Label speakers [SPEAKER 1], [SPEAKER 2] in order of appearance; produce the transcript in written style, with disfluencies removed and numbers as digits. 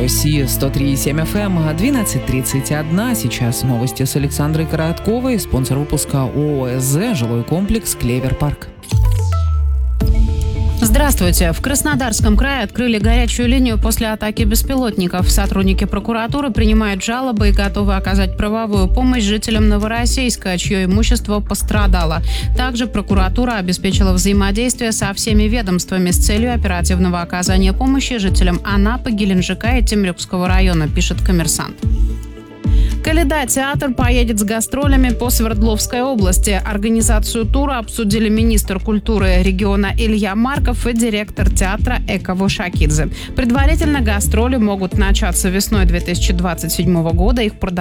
[SPEAKER 1] радио Си 103,7 FM, 12:31. Сейчас новости с Александрой Коротковой. Спонсор выпуска ООС «Жилой комплекс Клевер Парк».
[SPEAKER 2] Здравствуйте. В Краснодарском крае открыли горячую линию после атаки беспилотников. Сотрудники прокуратуры принимают жалобы и готовы оказать правовую помощь жителям Новороссийска, чье имущество пострадало. Также прокуратура обеспечила взаимодействие со всеми ведомствами с целью оперативного оказания помощи жителям Анапы, Геленджика и Темрюкского района, пишет «Коммерсант». Коляда-театр поедет с гастролями по Свердловской области. Организацию тура обсудили министр культуры региона Илья Марков и директор театра Эко Вушакидзе. Предварительно гастроли могут начаться весной 2027 года. Их